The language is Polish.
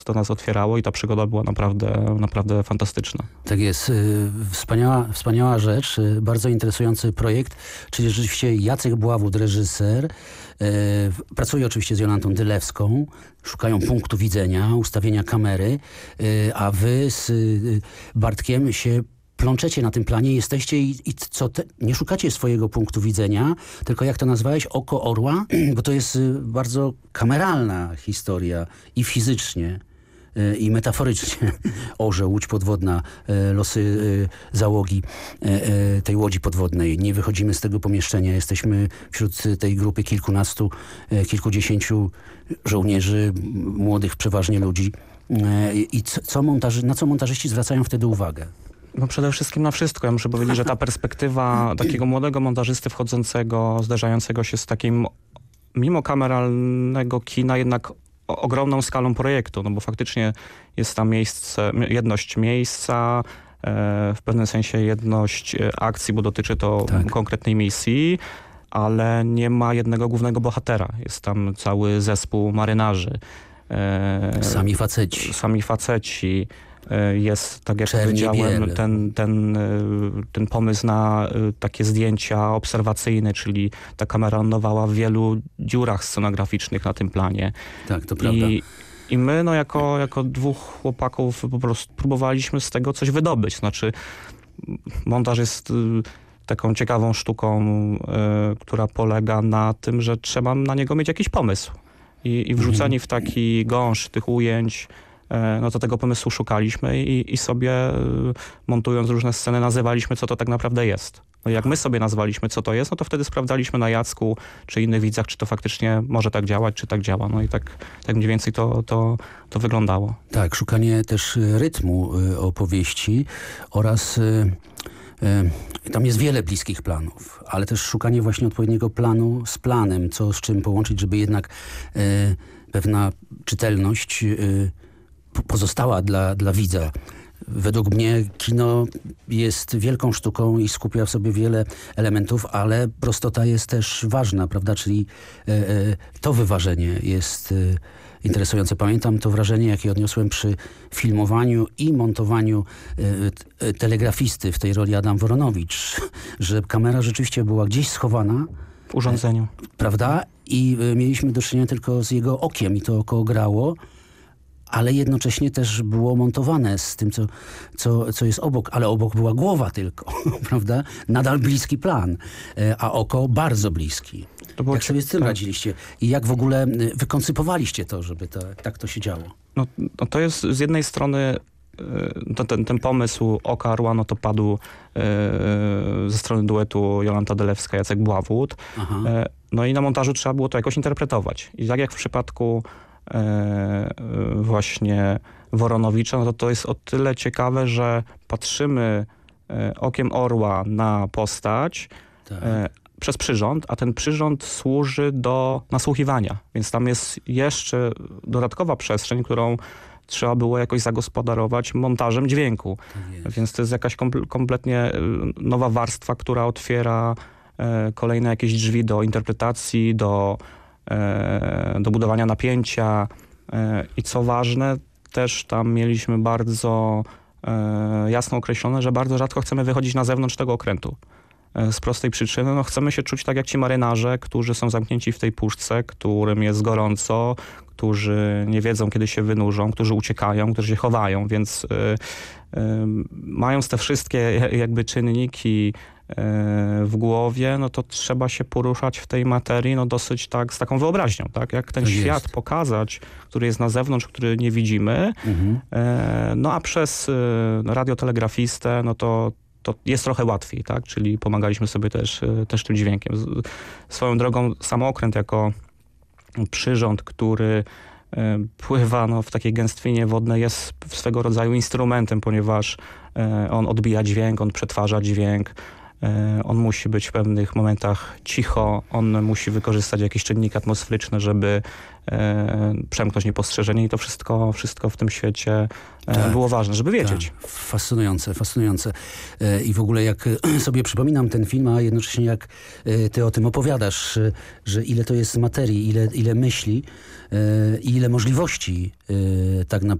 to nas otwierało i ta przygoda była naprawdę fantastyczna. Tak jest. Wspaniała rzecz, bardzo interesujący projekt, czyli rzeczywiście Jacek Bławut, reżyser, pracuje oczywiście z Jolantą Dylewską, szukają punktu widzenia, ustawienia kamery, a wy z Bartkiem się plączecie na tym planie, jesteście i nie szukacie swojego punktu widzenia, tylko jak to nazwałeś, oko orła, bo to jest bardzo kameralna historia i fizycznie, i metaforycznie. Orze, łódź podwodna, losy załogi tej łodzi podwodnej. Nie wychodzimy z tego pomieszczenia. Jesteśmy wśród tej grupy kilkunastu, kilkudziesięciu żołnierzy, młodych przeważnie ludzi. I na co montażyści zwracają wtedy uwagę? No przede wszystkim na wszystko. Ja muszę powiedzieć, że ta perspektywa takiego młodego montażysty wchodzącego, zderzającego się z takim mimo kameralnego kina jednak ogromną skalą projektu, no bo faktycznie jest tam jedność miejsca, w pewnym sensie jedność akcji, bo dotyczy to konkretnej misji, ale nie ma jednego głównego bohatera. Jest tam cały zespół marynarzy. Sami faceci. Jest, tak jak powiedziałem, ten pomysł na takie zdjęcia obserwacyjne, czyli ta kamera lądowała w wielu dziurach scenograficznych na tym planie. Tak, to prawda. I my, no jako dwóch chłopaków po prostu próbowaliśmy z tego coś wydobyć. Znaczy, montaż jest taką ciekawą sztuką, która polega na tym, że trzeba na niego mieć jakiś pomysł. I wrzuceni w taki gąszcz tych ujęć, no to tego pomysłu szukaliśmy i sobie montując różne sceny nazywaliśmy, co to tak naprawdę jest. No jak my sobie nazwaliśmy, co to jest, no to wtedy sprawdzaliśmy na Jacku czy innych widzach, czy to faktycznie może tak działać, czy tak działa. No i tak mniej więcej to wyglądało. Tak, szukanie też rytmu opowieści oraz tam jest wiele bliskich planów, ale też szukanie właśnie odpowiedniego planu z planem, co z czym połączyć, żeby jednak pewna czytelność pozostała dla widza. Według mnie kino jest wielką sztuką i skupia w sobie wiele elementów, ale prostota jest też ważna, prawda? Czyli to wyważenie jest interesujące. Pamiętam to wrażenie, jakie odniosłem przy filmowaniu i montowaniu telegrafisty w tej roli Adam Woronowicz, że kamera rzeczywiście była gdzieś schowana w urządzeniu. Prawda? I mieliśmy do czynienia tylko z jego okiem i to oko grało, ale jednocześnie też było montowane z tym, co jest obok, ale obok była głowa tylko, prawda? Nadal bliski plan, a oko bardzo bliski. Jak sobie z tym radziliście? I jak w ogóle wykoncypowaliście to, żeby tak to się działo? No to jest z jednej strony ten pomysł Oka Orła, no to padł ze strony duetu Jolanta Dylewska, Jacek Bławut. No i na montażu trzeba było to jakoś interpretować. I tak jak w przypadku właśnie Woronowicza, no to jest o tyle ciekawe, że patrzymy okiem orła na postać przez przyrząd, a ten przyrząd służy do nasłuchiwania. Więc tam jest jeszcze dodatkowa przestrzeń, którą trzeba było jakoś zagospodarować montażem dźwięku. Więc to jest jakaś kompletnie nowa warstwa, która otwiera kolejne jakieś drzwi do interpretacji, do budowania napięcia i co ważne, też tam mieliśmy bardzo jasno określone, że bardzo rzadko chcemy wychodzić na zewnątrz tego okrętu. Z prostej przyczyny, no chcemy się czuć tak jak ci marynarze, którzy są zamknięci w tej puszce, którym jest gorąco, którzy nie wiedzą, kiedy się wynurzą, którzy uciekają, którzy się chowają, więc mając te wszystkie jakby czynniki w głowie, no to trzeba się poruszać w tej materii no dosyć tak z taką wyobraźnią, tak? Jak ten świat pokazać, który jest na zewnątrz, który nie widzimy, no a przez radiotelegrafistę, no to jest trochę łatwiej, tak? Czyli pomagaliśmy sobie też tym dźwiękiem. Swoją drogą samokręt jako przyrząd, który pływa no, w takiej gęstwinie wodnej, jest swego rodzaju instrumentem, ponieważ on odbija dźwięk, on przetwarza dźwięk. On musi być w pewnych momentach cicho, on musi wykorzystać jakieś czynniki atmosferyczne, żeby przemknąć niepostrzeżenie i to wszystko w tym świecie było ważne, żeby wiedzieć. Tak. Fascynujące. I w ogóle jak sobie przypominam ten film, a jednocześnie jak ty o tym opowiadasz, że ile to jest materii, ile myśli i ile możliwości tak naprawdę